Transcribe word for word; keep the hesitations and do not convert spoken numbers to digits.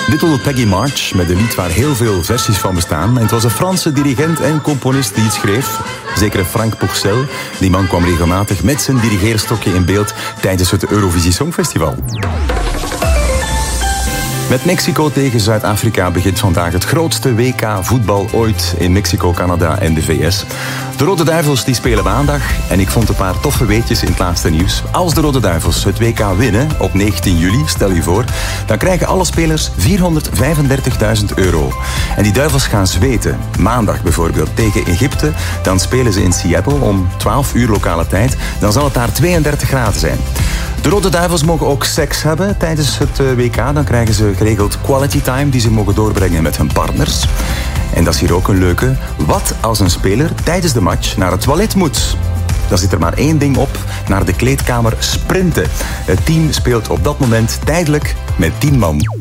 Little Peggy March met een lied waar heel veel versies van bestaan. En het was een Franse dirigent en componist die het schreef. Zekere Frank Pourcel. Die man kwam regelmatig met zijn dirigeerstokje in beeld tijdens het Eurovisie Songfestival. Met Mexico tegen Zuid-Afrika begint vandaag het grootste W K voetbal ooit in Mexico, Canada en de V S. De Rode Duivels die spelen maandag en ik vond een paar toffe weetjes in het laatste nieuws. Als de Rode Duivels het W K winnen op negentien juli, stel je voor, dan krijgen alle spelers vierhonderdvijfendertigduizend euro. En die Duivels gaan zweten. Maandag bijvoorbeeld tegen Egypte, dan spelen ze in Seattle om twaalf uur lokale tijd. Dan zal het daar tweeëndertig graden zijn. De Rode Duivels mogen ook seks hebben tijdens het W K. Dan krijgen ze geregeld quality time die ze mogen doorbrengen met hun partners. En dat is hier ook een leuke. Wat als een speler tijdens de match naar het toilet moet? Dan zit er maar één ding op, naar de kleedkamer sprinten. Het team speelt op dat moment tijdelijk met tien man.